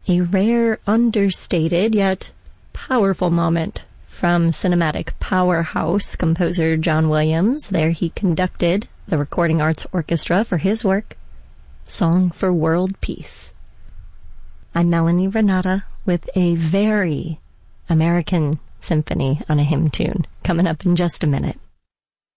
A rare, understated, yet powerful moment from cinematic powerhouse composer John Williams. There he conducted the Recording Arts Orchestra for his work, Song for World Peace. I'm Melanie Renata with a very American symphony on a hymn tune coming up in just a minute.